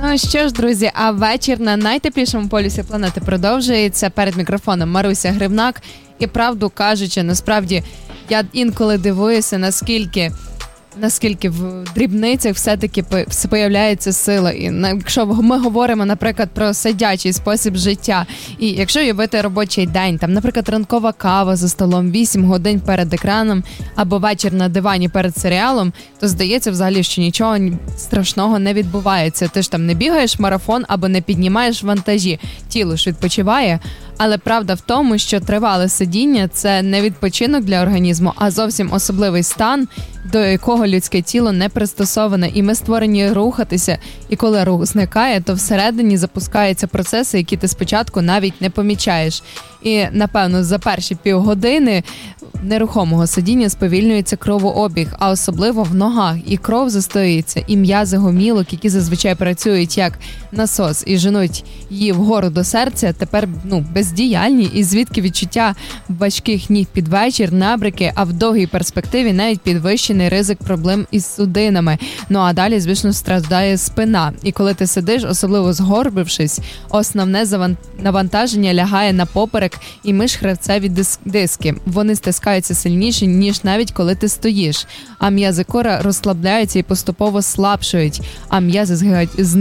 Ну що ж, друзі, а вечір на найтеплішому полюсі планети продовжується. Перед мікрофоном Маруся Гривнак. І правду кажучи, насправді, я інколи дивуюся, наскільки в дрібницях все-таки появляється сила. І якщо ми говоримо, наприклад, про сидячий спосіб життя, і якщо уявити робочий день, там, наприклад, ранкова кава за столом, 8 годин перед екраном, або вечір на дивані перед серіалом, то здається взагалі, що нічого страшного не відбувається. Ти ж там не бігаєш марафон або не піднімаєш вантажі. Тіло ж відпочиває. Але правда в тому, що тривале сидіння – це не відпочинок для організму, а зовсім особливий стан, до якого людське тіло не пристосоване. І ми створені рухатися, і коли рух зникає, то всередині запускаються процеси, які ти спочатку навіть не помічаєш. І, напевно, за перші півгодини нерухомого сидіння сповільнюється кровообіг, а особливо в ногах. І кров застоюється, і м'язи гомілок, які зазвичай працюють як насос і женуть її вгору до серця, тепер бездіяльні, і звідки відчуття важких ніг під вечір, набряки, а в довгій перспективі навіть підвищений ризик проблем із судинами. Ну а далі, звісно, страждає спина. І коли ти сидиш, особливо згорбившись, основне навантаження лягає на поперек і міжхребцеві диски. Вони стискаються сильніше, ніж навіть коли ти стоїш. А м'язи кора розслабляються і поступово слабшують. А м'язи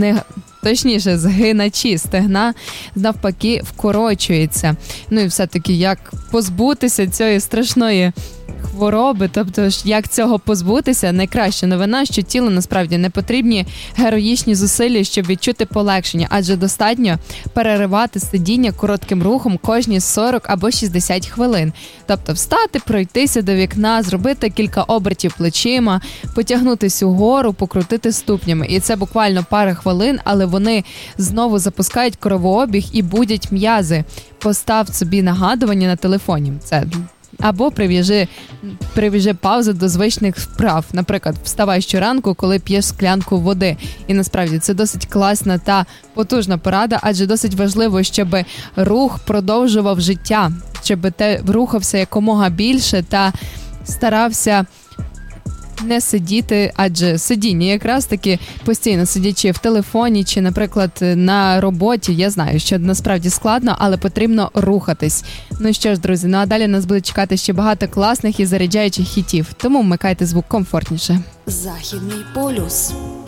згиначі стегна навпаки вкорочується. Ну і все-таки як позбутися цієї страшної хвороби, тобто як цього позбутися, найкраща новина, що тілу насправді не потрібні героїчні зусилля, щоб відчути полегшення, адже достатньо переривати сидіння коротким рухом кожні 40 або 60 хвилин. Тобто встати, пройтися до вікна, зробити кілька обертів плечима, потягнутись угору, покрутити ступнями. І це буквально пара хвилин, але вони знову запускають кровообіг і будять м'язи. Постав собі нагадування на телефоні. Це або прив'яжи паузи до звичних вправ. Наприклад, вставай щоранку, коли п'єш склянку води. І насправді це досить класна та потужна порада, адже досить важливо, щоб рух продовжував життя, щоб ти рухався якомога більше та старався не сидіти, адже сидіння якраз таки постійно сидячи в телефоні чи, наприклад, на роботі, я знаю, що насправді складно, але потрібно рухатись. Ну що ж, друзі, а далі нас буде чекати ще багато класних і заряджаючих хітів, тому вмикайте звук комфортніше. Західний полюс.